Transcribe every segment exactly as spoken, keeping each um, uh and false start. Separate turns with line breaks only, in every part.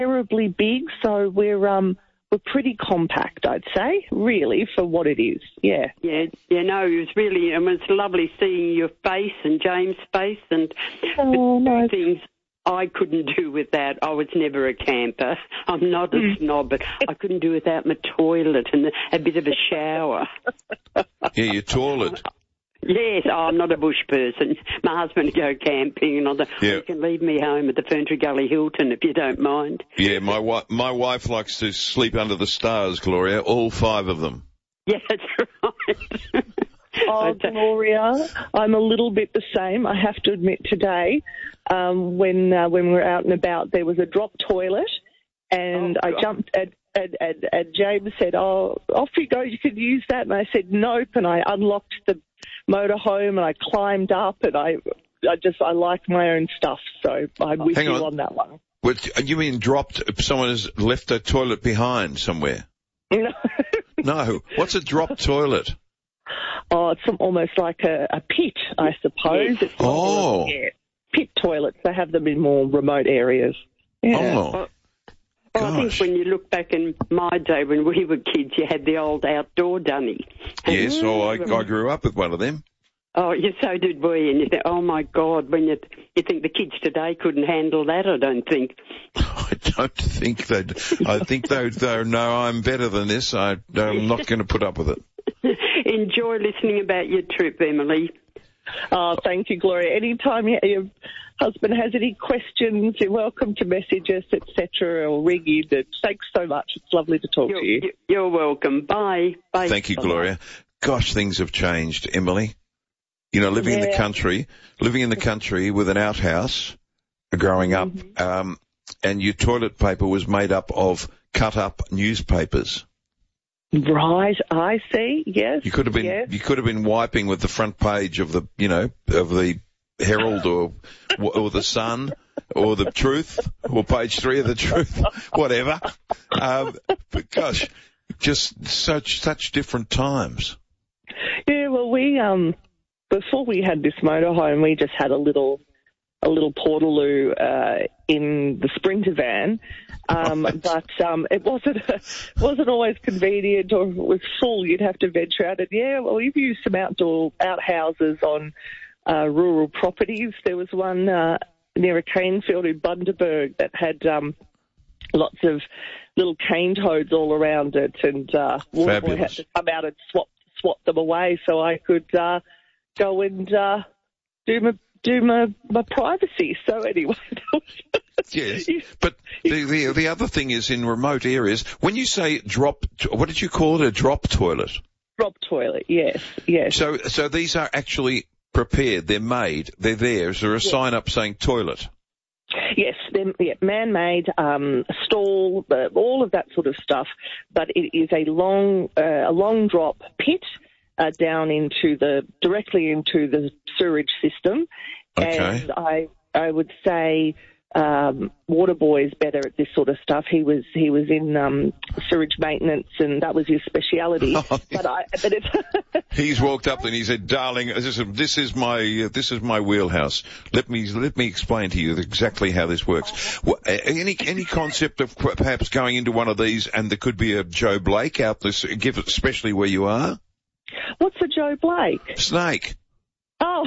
terribly big, so we're um we're pretty compact, I'd say, really, for what it is. Yeah.
Yeah, yeah, no, it was really, I mean, it's lovely seeing your face and James' face and
Oh, no.
things I couldn't do without. I was never a camper. I'm not a
Mm.
snob, but I couldn't do without my toilet and a bit of a shower.
Yeah, your toilet.
Yes, oh, I'm not a bush person. My husband would go camping and all that.
Yeah.
You can leave me home at the Ferntree Gully Hilton if you don't mind.
Yeah, my wi- my wife likes to sleep under the stars, Gloria, all five of them.
Yeah, that's right.
Oh, Gloria, I'm a little bit the same. I have to admit today, um, when uh, when we were out and about, there was a drop toilet, and
Oh,
I
God.
jumped and, and, and, and James said, oh, off you go, you can use that. And I said, nope, and I unlocked the motorhome and I climbed up, and I I just, I like my own stuff, so I'm with
Hang
you
on.
on that one.
What, you mean dropped, someone has left a toilet behind somewhere? No. What's a drop toilet?
Oh, it's some, almost like a, a pit, I suppose. It's not
Oh.
a- yeah, pit toilets. They have them in more remote areas. Yeah.
Oh.
Well, I think
Gosh.
when you look back in my day when we were kids, you had the old outdoor dunny. And
Yes, oh, I, I grew up with one of them.
Oh, yeah, so did we. And you think, oh, my God, when you, you think the kids today couldn't handle that, I don't think.
I don't think they'd, I think they'd, they'd know I'm better than this. I, I'm not going to put up with it.
Enjoy listening about your trip, Emily.
Oh, thank you, Gloria. Anytime you, your husband has any questions, you're welcome to message us, et cetera, or ring in. Thanks so much. It's lovely to talk
You're,
to you.
you're welcome. Bye. Bye.
Thank you, Gloria. Gosh, things have changed, Emily. You know, living in the
Yeah.
country, living in the country with an outhouse, growing up,
Mm-hmm.
um, and your toilet paper was made up of cut up newspapers.
Right, I see. Yes.
You could have been,
Yes.
you could have been wiping with the front page of the, you know, of the Herald or, or the Sun or the Truth or page three of the Truth, whatever. Um, but gosh, just such, such different times.
Yeah, well, we, um, before we had this motorhome, we just had a little, a little portaloo, uh, in the Sprinter van. Um, but, um, it wasn't, wasn't always convenient, or if it was full, you'd have to venture out. And yeah, well, we've used some outdoor outhouses on, uh, rural properties. There was one, uh, near a cane field in Bundaberg that had, um, lots of little cane toads all around it, and, uh, Waterboy had
Fabulous.
to come out and swap, swap them away so I could, uh, go and, uh, do my, do my, my privacy. So anyway.
Yes, but the, the the other thing is in remote areas, when you say drop, what did you call it, a drop toilet?
Drop toilet, yes, yes.
So so these are actually prepared, they're made, they're there. Is there a sign up saying toilet?
Yes, they're yeah, man-made, um, stall, uh, all of that sort of stuff, but it is a long, uh, a long drop pit uh, down into the, directly into the sewerage system.
Okay.
And I, I would say, um, Waterboy is better at this sort of stuff. He was, he was in, um, sewage maintenance, and that was his speciality.
Oh,
but I, but it's,
He's walked up and he said, "Darling, this is, this is my uh, this is my wheelhouse. Let me let me explain to you exactly how this works." Well, any any concept of perhaps going into one of these, and there could be a Joe Blake out this, give it, especially where you are.
what's a Joe Blake?
Snake.
Oh.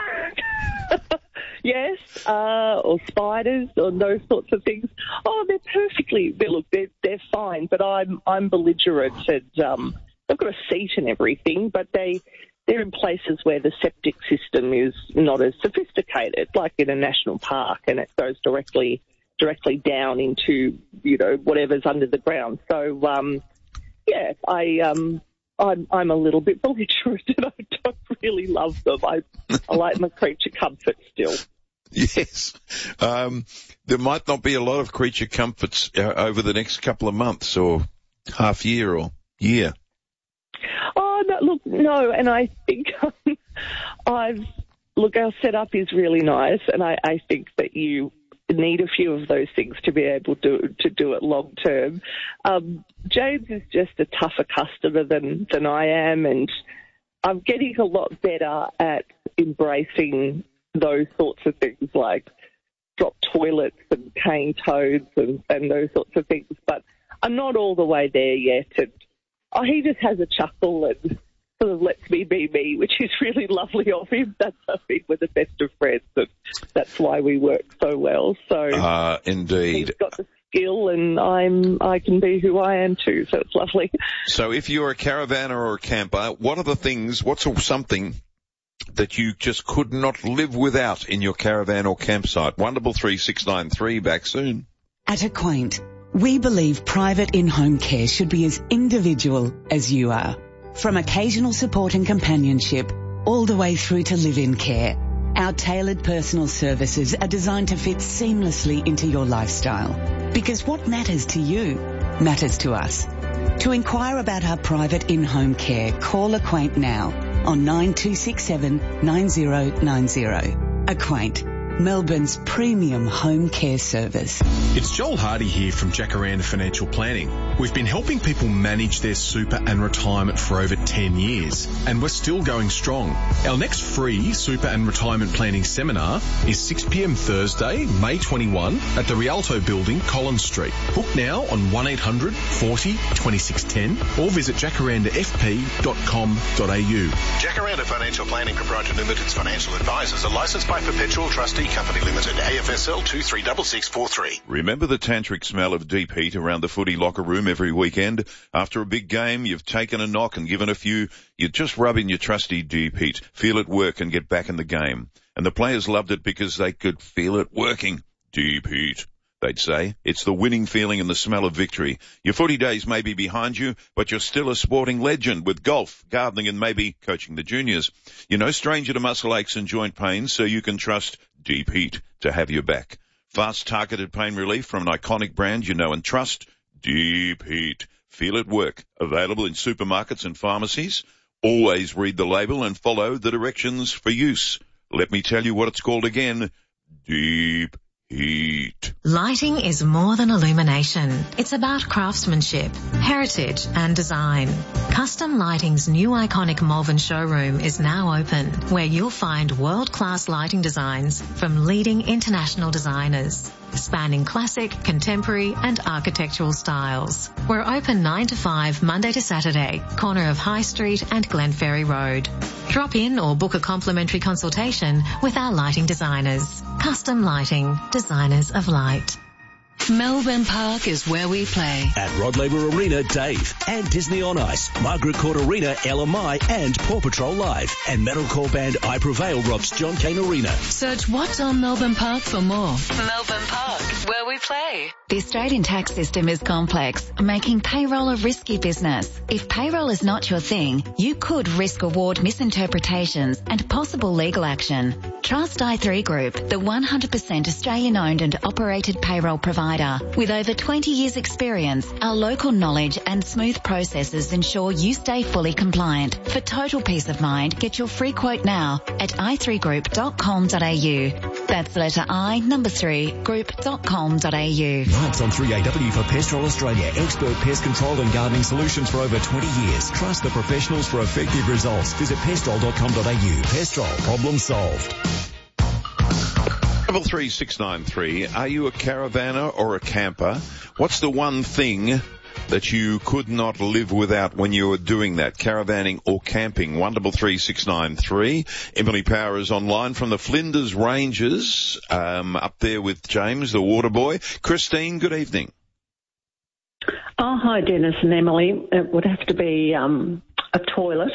Yes, uh, or spiders, or those sorts of things. Oh, they're perfectly. They look, they're they're fine, but I'm I'm belligerent, and um, they've got a seat and everything, but they they're in places where the septic system is not as sophisticated, like in a national park, and it goes directly directly down into, you know, whatever's under the ground. So um, yeah, I um. I'm, I'm a little bit belligerent, and I don't really love them. I, I like my creature comfort still.
Yes. Um, there might not be a lot of creature comforts uh, over the next couple of months or half year or year.
Oh, no, look, no, and I think um, I've, look, our setup is really nice, and I, I think that you need a few of those things to be able to to do it long term. Um, James is just a tougher customer than, than I am, and I'm getting a lot better at embracing those sorts of things, like drop toilets and cane toads and, and those sorts of things. But I'm not all the way there yet. And oh, he just has a chuckle and sort of lets me be me, which is really lovely of him. That's I think we're the best of friends, and that's why we work so well. So
uh, indeed,
he's got the skill, and I'm I can be who I am too. So it's lovely.
So if you're a caravaner or a camper, what are the things? What's something that you just could not live without in your caravan or campsite? one double three six nine three. Back soon.
At Acquaint, we believe private in-home care should be as individual as you are. From occasional support and companionship, all the way through to live-in care, our tailored personal services are designed to fit seamlessly into your lifestyle. Because what matters to you matters to us. To inquire about our private in-home care, call Acquaint now on nine two six seven nine zero nine zero. Acquaint, Melbourne's premium home care service.
It's Joel Hardy here from Jacaranda Financial Planning. We've been helping people manage their super and retirement for over ten years, and we're still going strong. Our next free super and retirement planning seminar is six p.m. Thursday, May twenty-first at the Rialto Building, Collins Street. Book now on one eight hundred forty twenty-six ten or visit jacaranda f p dot com dot a u.
Jacaranda Financial Planning Proprietary Limited's financial advisors are licensed by Perpetual Trustee Company Limited, A F S L two three six six four three.
Remember the tantric smell of deep heat around the footy locker room every weekend? After a big game, you've taken a knock and given a few. You just rub in your trusty deep heat, feel it work and get back in the game. And the players loved it because they could feel it working. Deep heat, they'd say. It's the winning feeling and the smell of victory. Your footy days may be behind you, but you're still a sporting legend with golf, gardening and maybe coaching the juniors. You're no stranger to muscle aches and joint pains, so you can trust Deep Heat to have your back. Fast targeted pain relief from an iconic brand you know and trust. Deep Heat. Feel it work. Available in supermarkets and pharmacies. Always read the label and follow the directions for use. Let me tell you what it's called again. Deep Heat.
Lighting is more than illumination. It's about craftsmanship, heritage and design. Custom Lighting's new iconic Malvern showroom is now open, where you'll find world-class lighting designs from leading international designers, spanning classic, contemporary and architectural styles. We're open nine to five Monday to Saturday, corner of High Street and Glenferrie Road. Drop in or book a complimentary consultation with our lighting designers. Custom Lighting, designers of light.
Melbourne Park is where we play.
At Rod Laver Arena, Dave. And Disney on Ice, Margaret Court Arena, L M I and Paw Patrol Live. And metalcore band I Prevail rocks John Cain Arena.
Search What's on Melbourne Park for more. Melbourne Park, where we play.
The Australian tax system is complex, making payroll a risky business. If payroll is not your thing, you could risk award misinterpretations and possible legal action. Trust i three Group, the one hundred percent Australian-owned and operated payroll provider. With over twenty years experience, our local knowledge and smooth processes ensure you stay fully compliant. For total peace of mind, get your free quote now at i three group dot com dot a u. That's letter I, number three, group dot com dot a u.
Marks on three A W for Pestrol Australia. Expert pest control and gardening solutions for over twenty years. Trust the professionals for effective results. Visit pestrol dot com dot a u. Pestrol, problem solved.
Double three six nine three. Are you a caravaner or a camper? What's the one thing that you could not live without when you were doing that, caravanning or camping? One double three six nine three. Emily Power is online from the Flinders Ranges, um, up there with James, the water boy. Christine, good evening.
Oh, hi, Dennis and Emily. It would have to be um, a toilet.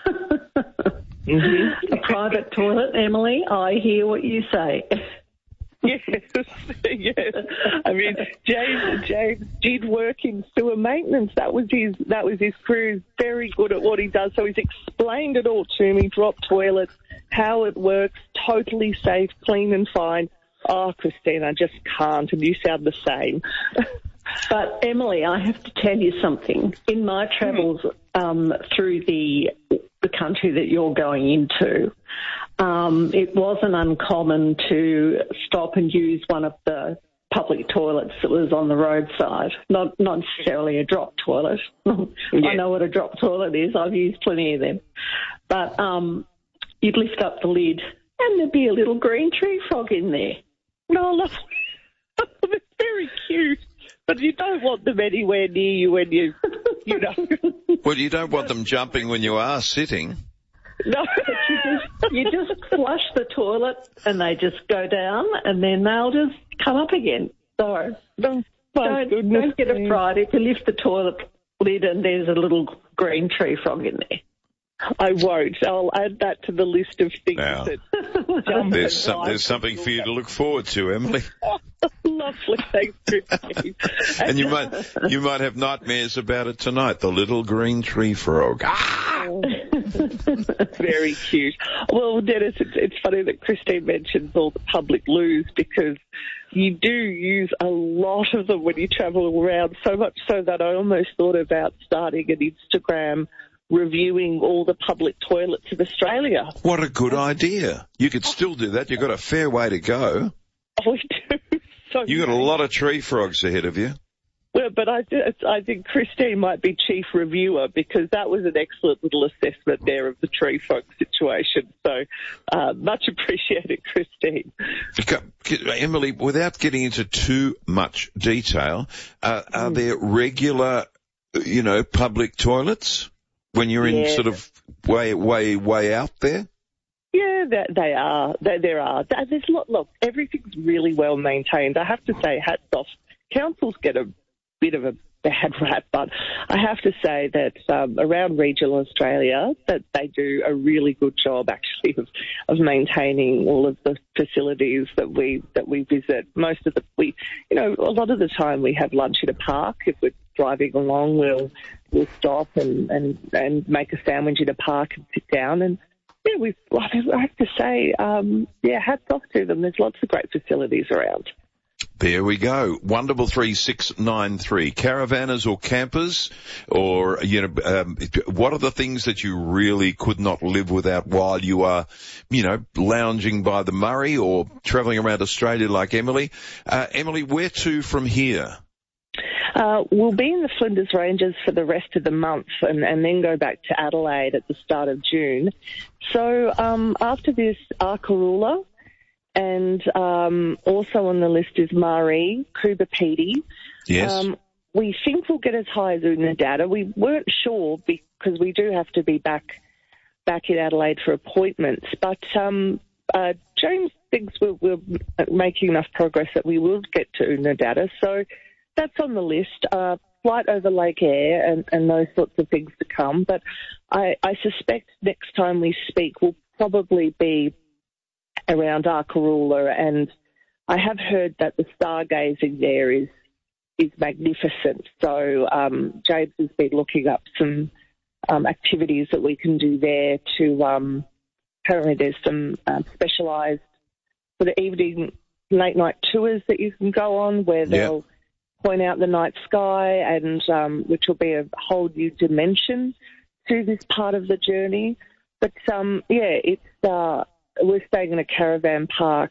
Mm-hmm. A private toilet, Emily. I hear what you say.
Yes, yes. I mean, James, James did work in sewer maintenance. That was his. That was his career. He's very good at what he does. So he's explained it all to me. Drop toilets, how it works, totally safe, clean and fine. Oh, Christine, I just can't. And you sound the same.
But Emily, I have to tell you something. In my travels um, through the the country that you're going into, um, it wasn't uncommon to stop and use one of the public toilets that was on the roadside. Not not necessarily a drop toilet. Yeah. I know what a drop toilet is. I've used plenty of them. But um, you'd lift up the lid and there'd be a little green tree frog in there.
No, look, it's very cute, but you don't want them anywhere near you when you, you know.
Well, you don't want them jumping when you are sitting.
No, you just, you just flush the toilet and they just go down and then they'll just come up again. So
no,
don't, don't get a fright if you lift the toilet lid and there's a little green tree frog in there.
I won't. I'll add that to the list of things
now,
that
there's, some, there's something for you to look forward to, Emily.
Lovely, thanks, Christine.
And you might you might have nightmares about it tonight, the little green tree frog. Ah!
Very cute. Well, Dennis, it's, it's funny that Christine mentions all the public loos because you do use a lot of them when you travel around, so much so that I almost thought about starting an Instagram reviewing all the public toilets of Australia.
What a good idea. You could still do that. You've got a fair way to go.
Oh, we do. So
You've got a lot of tree frogs ahead of you.
Well, but I, I think Christine might be chief reviewer because that was an excellent little assessment there of the tree frog situation. So uh, much appreciated, Christine.
Emily, without getting into too much detail, uh, are
Mm.
there regular, you know, public toilets when you're in
Yeah.
sort of way, way, way out there?
Yeah, that they are. They, there are. There's a lot. Look, everything's really well maintained. I have to say, hats off. Councils get a bit of a bad rap, but I have to say that um, around regional Australia, that they do a really good job actually of, of maintaining all of the facilities that we that we visit. Most of the we, you know, a lot of the time we have lunch in a park. If we're driving along, we'll we'll stop and and and make a sandwich in a park and sit down and. Yeah, we. I have to say, um, yeah, hats off to them. There's lots of great facilities around.
There we go. one double three six nine three. Caravanners or campers, or you know, um, what are the things that you really could not live without while you are, you know, lounging by the Murray or travelling around Australia like Emily? Uh, Emily, where to from here?
Uh, we'll be in the Flinders Ranges for the rest of the month and, and then go back to Adelaide at the start of June. So um, after this, Arkaroola, and um, also on the list is Maree, Coober Pedy.
Yes.
Um, we think we'll get as high as Unadata. We weren't sure because we do have to be back back in Adelaide for appointments. But um, uh, James thinks we're, we're making enough progress that we will get to Unadata. So that's on the list, uh, flight over Lake Eyre and, and those sorts of things to come. But I, I suspect next time we speak will probably be around Arkaroola, and I have heard that the stargazing there is is magnificent. So um, James has been looking up some um, activities that we can do there to, um, apparently there's some uh, specialised sort of evening late night tours that you can go on where they'll yeah. point out the night sky, and um, which will be a whole new dimension to this part of the journey. But um, yeah, it's uh, we're staying in a caravan park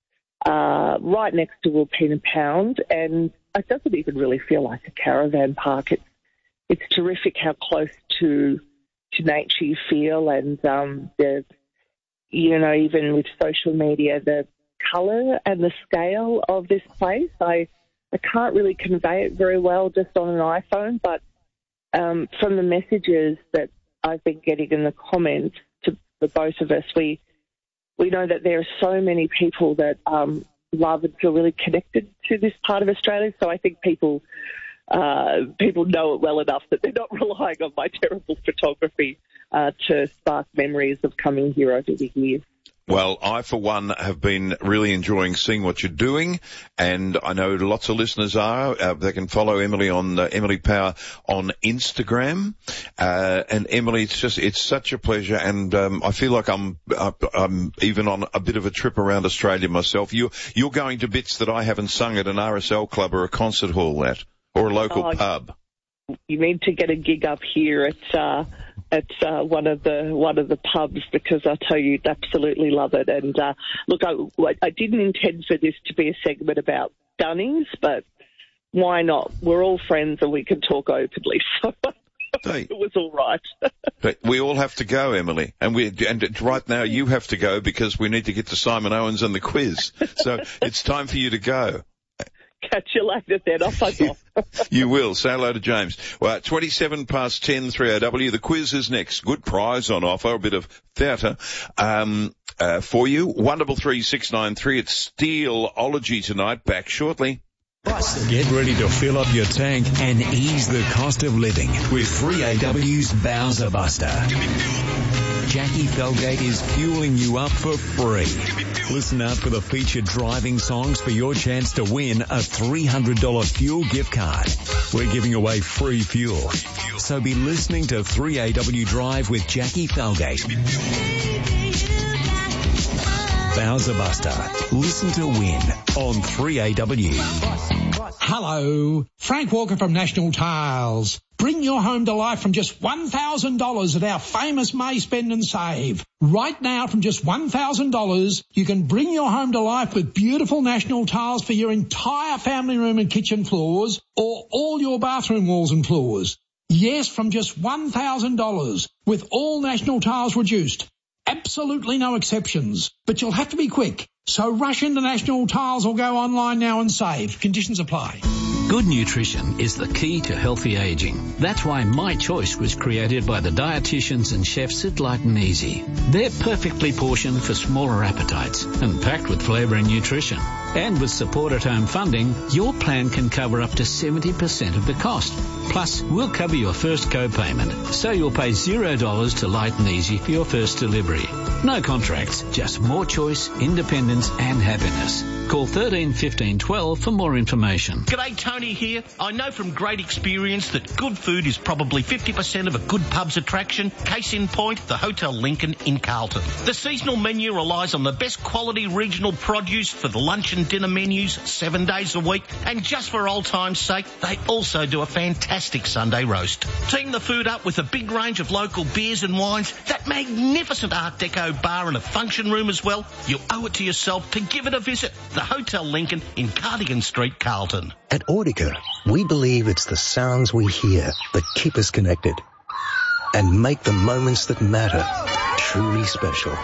uh, right next to Wilpena Pound, and it doesn't even really feel like a caravan park. It's it's terrific how close to to nature you feel, and um, the you know even with social media, the colour and the scale of this place, I. I can't really convey it very well just on an iPhone, but um, from the messages that I've been getting in the comments to the both of us, we we know that there are so many people that um, love and feel really connected to this part of Australia. So I think people uh, people know it well enough that they're not relying on my terrible photography uh, to spark memories of coming here over the years.
Well, I, for one, have been really enjoying seeing what you're doing, and I know lots of listeners are. Uh, they can follow Emily on uh, Emily Power on Instagram. Uh, and Emily, it's just, it's such a pleasure, and um, I feel like I'm, uh, I'm even on a bit of a trip around Australia myself. You, you're going to bits that I haven't sung at an R S L club or a concert hall at, or a local
oh,
pub.
You need to get a gig up here at uh, at uh, one of the one of the pubs, because I tell you, you'd absolutely love it. And uh, look, I, I didn't intend for this to be a segment about Dunnings, but why not? We're all friends and we can talk openly. So
Hey.
It was all right.
But we all have to go, Emily, and we and right now you have to go because we need to get to Simon Owens and the quiz. So it's time for you to go.
Catch you later then. Off I go.
You will. Say hello to James. Well, twenty-seven past ten, three O W. The quiz is next. Good prize on offer. A bit of theatre um, uh, for you. one double three six nine three. It's Steelology tonight. Back shortly.
Get ready to fill up your tank and ease the cost of living with three A W's Bowser Buster. Jackie Felgate is fueling you up for free. Listen out for the featured driving songs for your chance to win a three hundred dollars fuel gift card. We're giving away free fuel. So be listening to three A W Drive with Jackie Felgate. Bowser Buster. Listen to win on three A W.
Hello, Frank Walker from National Tiles. Bring your home to life from just one thousand dollars at our famous May Spend and Save. Right now, from just one thousand dollars, you can bring your home to life with beautiful National Tiles for your entire family room and kitchen floors, or all your bathroom walls and floors. Yes, from just one thousand dollars, with all National Tiles reduced. Absolutely no exceptions, but you'll have to be quick. So rush into National Tiles or go online now and save. Conditions apply.
Good nutrition is the key to healthy aging. That's why My Choice was created by the dietitians and chefs at Light and Easy. They're perfectly portioned for smaller appetites and packed with flavour and nutrition. And with support at home funding, your plan can cover up to seventy percent of the cost. Plus, we'll cover your first co-payment, so you'll pay zero dollars to Light and Easy for your first delivery. No contracts, just more choice, independence and happiness. Call thirteen fifteen twelve for more information.
G'day, Tony here. I know from great experience that good food is probably fifty percent of a good pub's attraction. Case in point, the Hotel Lincoln in Carlton. The seasonal menu relies on the best quality regional produce for the lunch and dinner menus seven days a week. And just for old time's sake, they also do a fantastic Sunday roast. Team the food up with a big range of local beers and wines, that magnificent Art Deco bar and a function room as well. You owe it to yourself to give it a visit. The Hotel Lincoln in Cardigan Street, Carlton.
At Audica, we believe it's the sounds we hear that keep us connected and make the moments that matter truly special.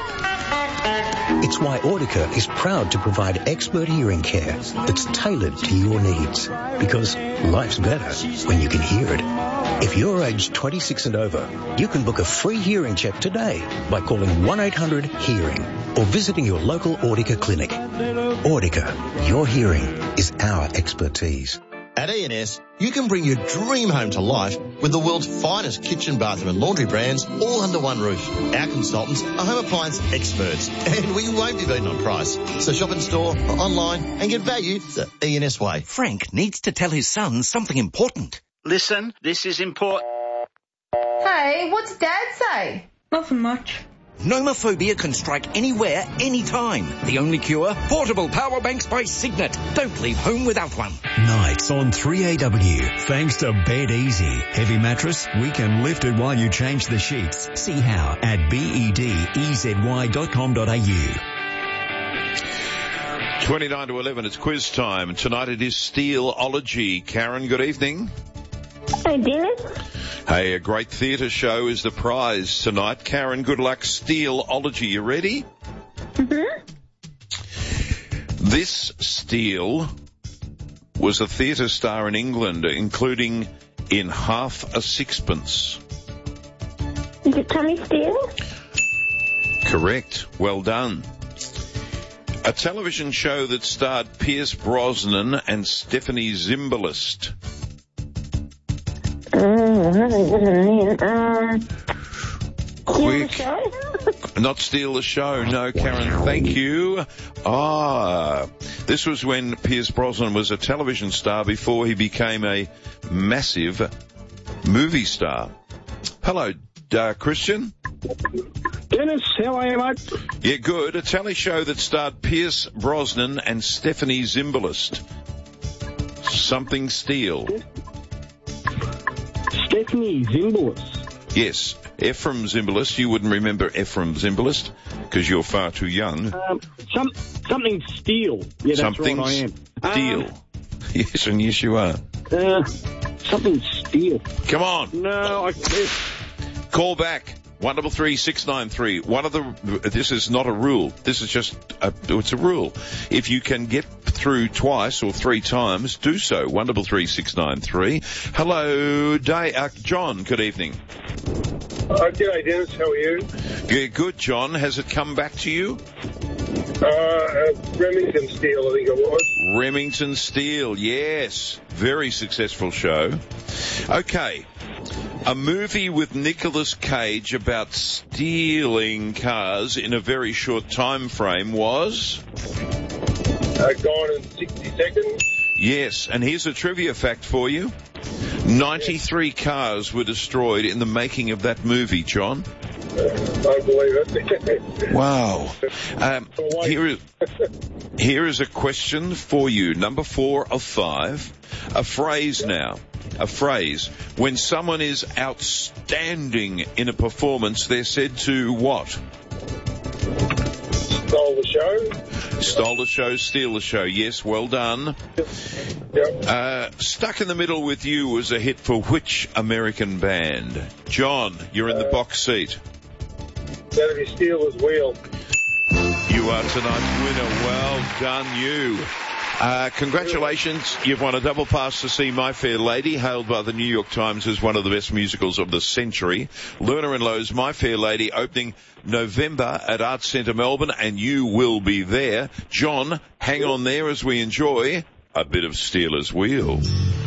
It's why Audica is proud to provide expert hearing care that's tailored to your needs, because life's better when you can hear it. If you're aged twenty-six and over, you can book a free hearing check today by calling one eight hundred hearing or visiting your local Audica clinic. Audica, your hearing is our expertise.
At E and S, you can bring your dream home to life with the world's finest kitchen, bathroom and laundry brands all under one roof. Our consultants are home appliance experts and we won't be beaten on price. So shop in store or online and get value the E and S way.
Frank needs to tell his son something important.
Listen, this is important.
Hey, what's Dad say? Nothing much.
Nomophobia can strike anywhere, anytime. The only cure? Portable power banks by Signet. Don't leave home without one.
Nights on three A W. Thanks to Bed Easy. Heavy mattress, we can lift it while you change the sheets. See how at bedy dot com dot a u.
twenty-nine to eleven, it's quiz time. Tonight it is Steelology. Karen, good evening.
Hey, Dennis.
Hey, a great theatre show is the prize tonight. Karen, good luck. Steelology, you ready?
Mm-hmm.
This Steel was a theatre star in England, including in Half a Sixpence.
Is it Tommy Steele?
Correct. Well done. A television show that starred Pierce Brosnan and Stephanie Zimbalist.
Um,
Quick. Not steal the show. No, Karen, thank you. Ah, this was when Pierce Brosnan was a television star before he became a massive movie star. Hello, uh, Christian.
Dennis, how are you, mate?
Yeah, good. A telly show that starred Pierce Brosnan and Stephanie Zimbalist. Something Steele.
Stephanie Zimbalist.
Yes, Ephraim Zimbalist. You wouldn't remember Ephraim Zimbalist because you're far too young.
Um, some something Steele. Yeah, that's
something
right, I am.
Steele.
Um,
yes, and yes you are.
Uh, Something steel.
Come on.
No, I can't.
Call back. One double three six nine three. One of the. This is not a rule. This is just a. It's a rule. If you can get through twice or three times, do so. One double three six nine three. Hello, Day. Uh, John. Good evening.
Uh, g'day, Dennis. How are you?
Yeah, good, John. Has it come back to you?
Uh, uh, Remington Steel, I think it was.
Remington Steel. Yes. Very successful show. Okay. A movie with Nicolas Cage about stealing cars in a very short time frame was?
Uh, Gone in sixty seconds.
Yes, and here's a trivia fact for you. ninety-three cars were destroyed in the making of that movie, John.
Uh, I believe it.
Wow. Um, here is, here is a question for you. Number four of five. A phrase now. A phrase. When someone is outstanding in a performance, they're said to what?
Stole the show.
Stole the show, steal the show. Yes, well done.
Yep.
Uh, Stuck in the Middle with You was a hit for which American band? John, you're in the
Uh,
box seat.
That'd be Steelers Wheel.
You are tonight's winner. Well done, you. Uh, congratulations. You've won a double pass to see My Fair Lady, hailed by the New York Times as one of the best musicals of the century. Lerner and Lowe's My Fair Lady opening November at Arts Centre Melbourne, and you will be there. John, hang on there as we enjoy a bit of Steelers Wheel.